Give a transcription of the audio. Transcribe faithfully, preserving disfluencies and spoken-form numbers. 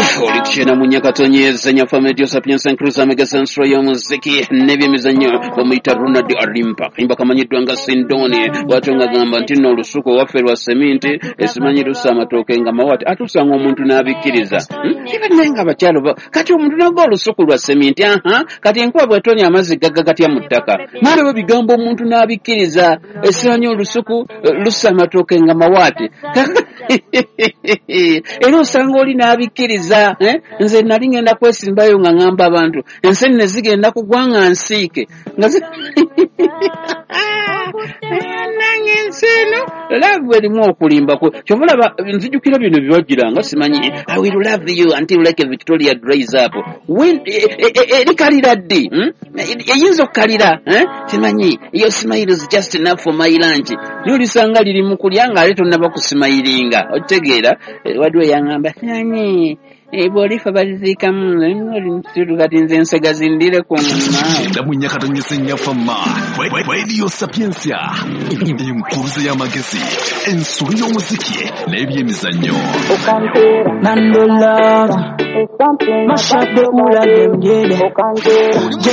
Olikichena munyakatonyeza nyafamedi Sapiens Cruiser Megasensro y'omuziki n'ebyemizannyo bamuyita Ronald Arimpa imba kamanyiddwa nga Sindoni watu nga gamba nti no lusuko waffe lwa seminti esimanyi lusa amatooke nga mawati atusanga omuntu n'abikkiriza ibe nenga abakyalo kati omuntu nago olusuku lwa seminti aha kati enkuba bwetonya amazzi gagga gatya mu ttaka nalaba bigambo omuntu n'abikkiriza esimanyi olusuku lusa amatooke nga mawati era osanga oli n'abikkiriza eh? Nze nali ngenda kwesimbayo nga ngamba abantu ensi ne zigenda kugwanga nsiike nga nange ensino love erimu okulimba kyovulaba nzijukira bino biwagiranga simanyi I will love you until like Victoria dries up when erikalira ddi eyinza okukalira simanyi your smile is just enough for my lunch yolisanga liri mu kulya nga ate tonnaba kusimayiringa otegeera waliwo yangamba nanyi ebolifa bazikamu kati nze ensega zindire ku mumaawe ndamunyakatonyesa ennyafama Radio Sapiensia enkuruze y'amagezi ensolo y'omuziki n'ebyemizannyo Nandola Mashabwe mulage mjede